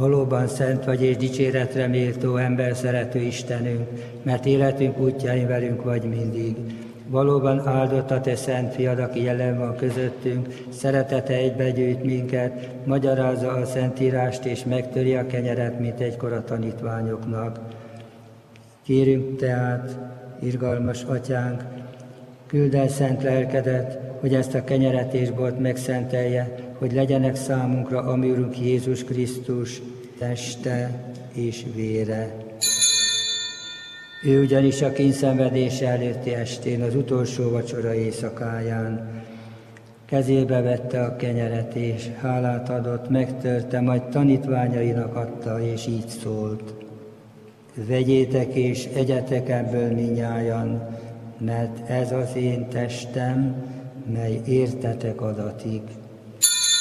Valóban szent vagy és dicséretre méltó ember szerető Istenünk, mert életünk útjain velünk vagy mindig. Valóban áldott a te szent fiad, aki jelen van közöttünk, szeretete egybegyűjt minket, magyarázza a Szentírást és megtöri a kenyeret, mint egykor a tanítványoknak. Kérünk tehát, irgalmas atyánk, küld el szent lelkedet, hogy ezt a kenyeret és bort megszentelje, hogy legyenek számunkra a mi Urunk Jézus Krisztus teste és vére. Ő ugyanis a kínszenvedése előtti estén, az utolsó vacsora éjszakáján kezébe vette a kenyeret, és hálát adott, megtörte, majd tanítványainak adta, és így szólt: vegyétek és egyetek ebből mindnyájan, mert ez az én testem, mely értetek adatik.